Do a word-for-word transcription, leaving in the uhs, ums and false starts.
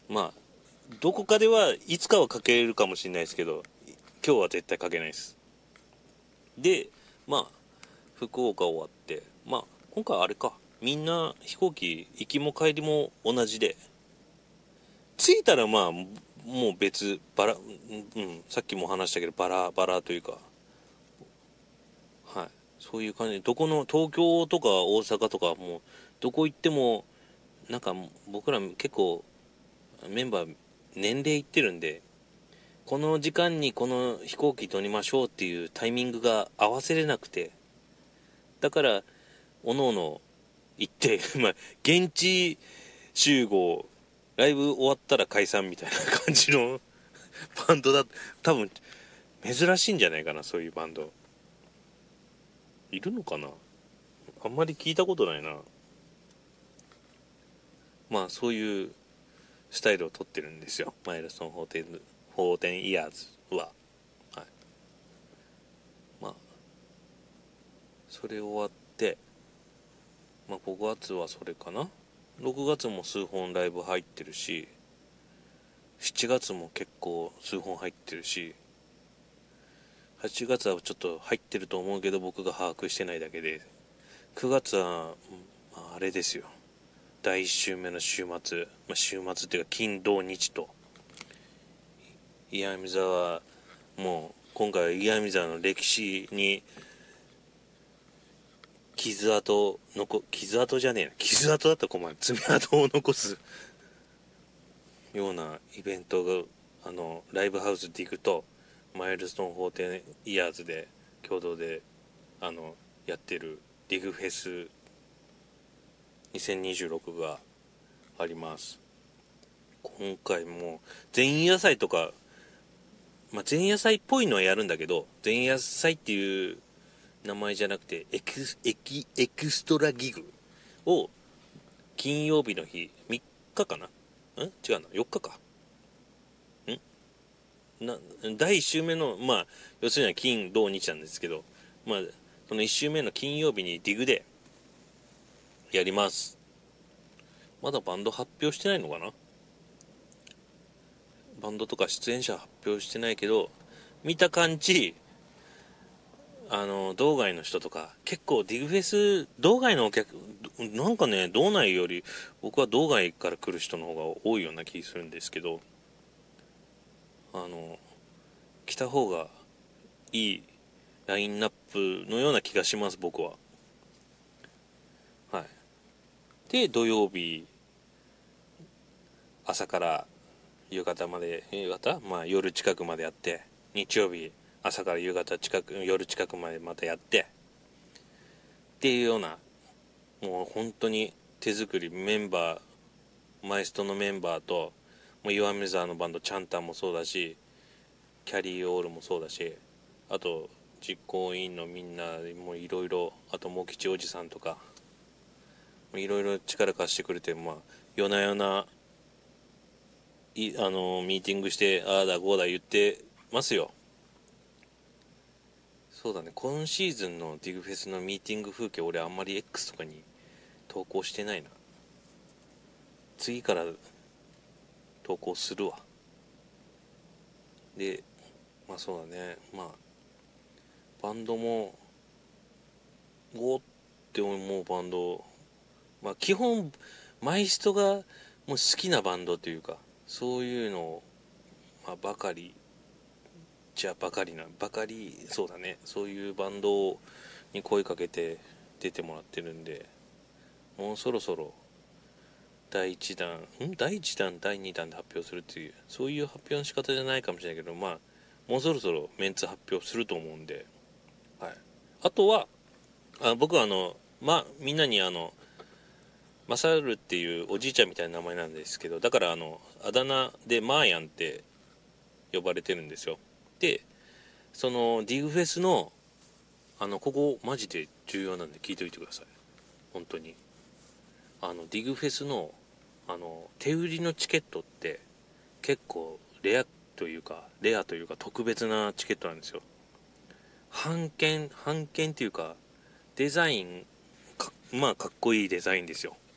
まあどこかではいつかはかけるかもしれないですけど、今日は絶対かけないです。でまあ福岡終わって、まあ今回あれか、みんな飛行機行きも帰りも同じで、着いたらまあもう別バラ、うん、さっきも話したけどバラバラというか、はい、そういう感じで、どこの東京とか大阪とかもうどこ行ってもなんか僕ら結構メンバー年齢いってるんで、この時間にこの飛行機取りましょうっていうタイミングが合わせれなくて、だからおのおの行ってまあ現地集合、ライブ終わったら解散みたいな感じのバンドだ。多分珍しいんじゃないかな、そういうバンドいるのかな。あんまり聞いたことないな。まあそういうスタイルをとってるんですよ、マイルストンじゅう、じゅうイヤーズは。はい、まあそれ終わって、まあごがつはそれかな。ろくがつも数本ライブ入ってるし、しちがつも結構数本入ってるし、はちがつはちょっと入ってると思うけど僕が把握してないだけで、くがつは、まあ、あれですよ、だいいっ週目の週末、まあ、週末っていうか金土日と、岩見沢、もう今回は岩見沢の歴史に傷跡残傷跡じゃねえな傷跡だったら困る、爪痕を残すようなイベントが、あのライブハウスで行くと、マイルストーンじゅうイヤーズで共同であのやってるディグフェスにせんにじゅうろくがあります。今回も前夜祭とか、まあ、前夜祭っぽいのはやるんだけど、前夜祭っていう名前じゃなくてエクスエキエクストラギグを金曜日の日みっかかな、ん違うなよっかかんなだいいっ週目の、まあ要するには金土日なんですけど、まあそのいっ週目の金曜日にディグでやります。まだバンド発表してないのかな、バンドとか出演者発表してないけど、見た感じあの道外の人とか結構ディグフェス道外のお客なんかね、道内より僕は道外から来る人の方が多いような気するんですけど、あの来た方がいいラインナップのような気がします、僕は。はい。で土曜日朝から夕方まで、夕方まあ夜近くまでやって、日曜日朝から夕方近く夜近くまでまたやってっていうような、もう本当に手作り、メンバーマイストのメンバーと、もう岩見沢のバンドチャンタンもそうだし、キャリーオールもそうだし、あと実行委員のみんなもいろいろ、あと茂吉おじさんとかいろいろ力貸してくれて、まあ夜な夜ないあのミーティングしてああだこうだ言ってますよ。そうだね、今シーズンのディグフェスのミーティング風景俺あんまり X とかに投稿してないな。次から投稿するわ。でまあそうだね、まあバンドもおーって思うバンド、まあ基本マイストがもう好きなバンドというか、そういうのを、まあ、ばかりじゃばかりなばかりそうだね、そういうバンドに声かけて出てもらってるんで、もうそろそろだいいちだんんだいいちだんだいにだんで発表するっていう、そういう発表の仕方じゃないかもしれないけど、まあもうそろそろメンツ発表すると思うんで、はい、あとはあ僕はあのまあみんなにあのマサルっていうおじいちゃんみたいな名前なんですけど、だからあのあだ名でマーヤンって呼ばれてるんですよ。でそのディグフェスのあのここマジで重要なんで聞いておいてください、本当に。あのディグフェスのあの手売りのチケットって結構レアというかレアというか特別なチケットなんですよ。版権版権っていうかデザインかまあかっこいいデザインですよ。